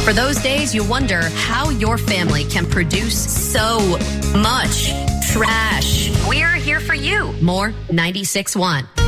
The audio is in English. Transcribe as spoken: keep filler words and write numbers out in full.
For those days you wonder how your family can produce so much trash. We're here for you. More ninety-six point one.